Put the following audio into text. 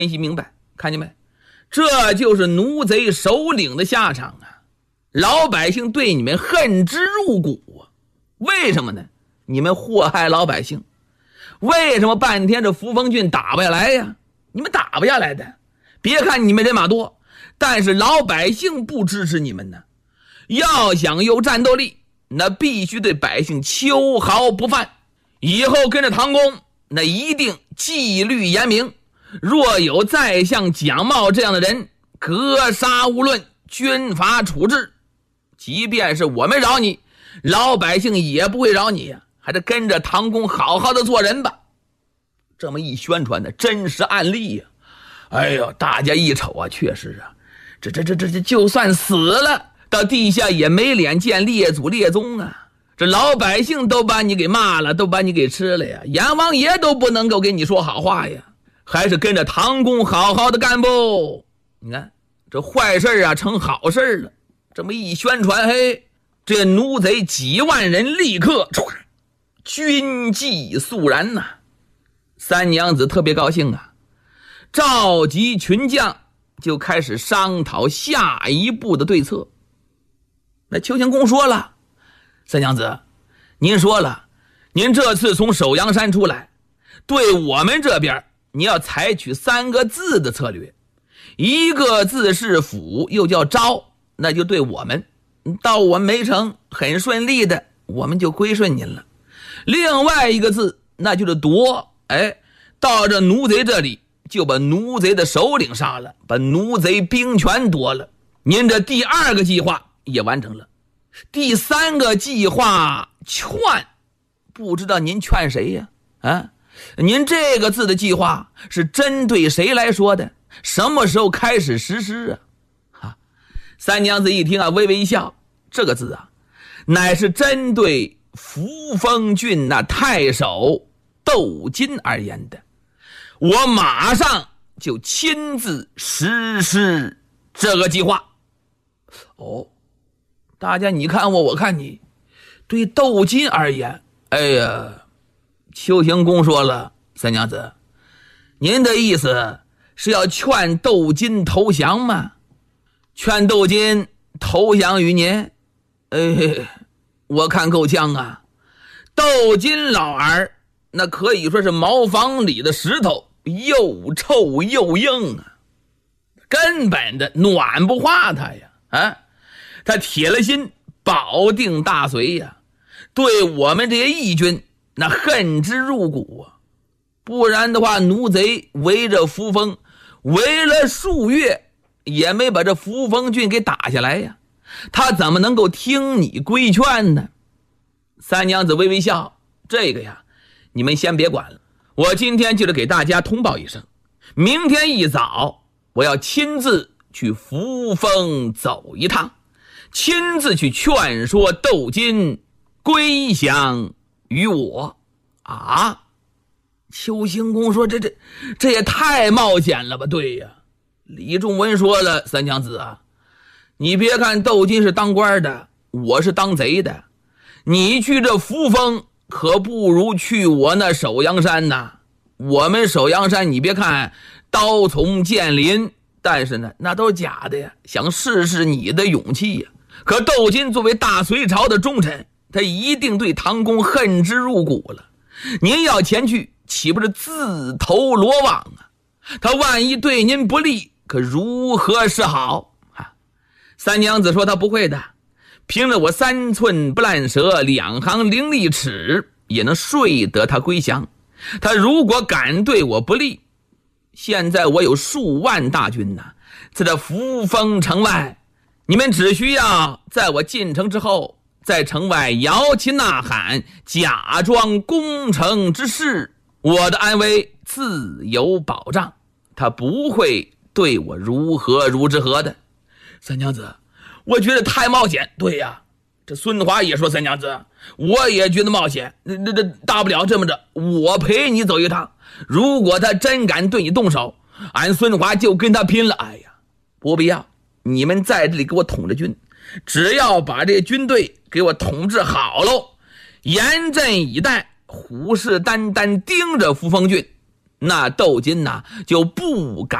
分析明白，看见没？这就是奴贼首领的下场啊！老百姓对你们恨之入骨啊！为什么呢？你们祸害老百姓，为什么半天这扶风郡打不下来呀？你们打不下来的。别看你们人马多，但是老百姓不支持你们呢。要想有战斗力，那必须对百姓秋毫不犯。以后跟着唐公，那一定纪律严明。若有再像蒋茂这样的人，格杀勿论，军法处置。即便是我们饶你，老百姓也不会饶你呀，还得跟着唐公好好的做人吧。这么一宣传的真实案例呀，哎呦，大家一瞅啊，确实啊，这就算死了，到地下也没脸见列祖列宗啊。这老百姓都把你给骂了，都把你给吃了呀，阎王爷都不能够给你说好话呀，还是跟着唐公好好的干不？你看这坏事啊成好事了，这么一宣传，嘿，这奴贼几万人立刻军纪肃然呐。三娘子特别高兴啊，召集群将就开始商讨下一步的对策。那邱行公说了，三娘子，您说了，您这次从首阳山出来，对我们这边你要采取3个字的策略，一个字是辅，又叫招，那就对我们到我们梅城很顺利的，我们就归顺您了。另外一个字那就是夺，到这奴贼这里就把奴贼的首领杀了，把奴贼兵权夺了。您这第2个计划也完成了。第3个计划劝，不知道您劝谁呀？您这个字的计划是针对谁来说的？什么时候开始实施啊？三娘子一听啊，微微一笑，这个字啊，乃是针对扶风郡那太守窦金而言的。我马上就亲自实施这个计划。大家你看我，我看你，对窦金而言，哎呀，邱行公说了，三娘子，您的意思是要劝窦金投降吗？劝窦金投降于您？我看够呛啊。窦金老儿那可以说是茅房里的石头，又臭又硬啊，根本的暖不化他呀。他铁了心保定大隋呀，对我们这些义军那恨之入骨啊。不然的话，奴贼围着扶风围了数月，也没把这扶风郡给打下来呀，他怎么能够听你规劝呢？三娘子微微笑，这个呀你们先别管了，我今天就是给大家通报一声，明天一早我要亲自去扶风走一趟，亲自去劝说窦金归降于我啊。邱行公说这也太冒险了吧？对呀，李仲文说了，三娘子啊，你别看窦金是当官的，我是当贼的，你去这扶风可不如去我那首阳山呐。我们首阳山你别看刀丛剑林，但是呢那都是假的呀，想试试你的勇气呀。可窦金作为大隋朝的忠臣，他一定对唐公恨之入骨了，您要前去岂不是自投罗网啊？他万一对您不利，可如何是好三娘子说他不会的，凭着我3寸不烂舌2行伶俐齿，也能说得他归降。他如果敢对我不利，现在我有数万大军呐，在这扶风城外，你们只需要在我进城之后，在城外摇旗呐喊，假装攻城之势，我的安危自有保障，他不会对我如何如之何的。三娘子，我觉得太冒险。对呀，这孙华也说，三娘子，我也觉得冒险。这大不了这么着，我陪你走一趟，如果他真敢对你动手，俺孙华就跟他拼了。哎呀，不必要，你们在这里给我统着军，只要把这军队给我统治好喽，严阵以待，虎视眈眈盯着扶风郡， 那窦金呐就不敢